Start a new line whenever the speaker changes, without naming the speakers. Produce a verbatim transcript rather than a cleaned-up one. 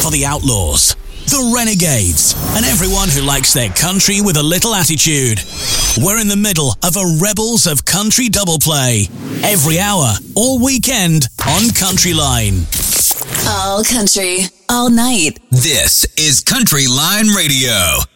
for the outlaws, the renegades, and everyone who likes their country with a little attitude. We're in the middle of a Rebels of Country double play. Every hour, all weekend, on Country Line.
All country, all night.
This is Country Line Radio.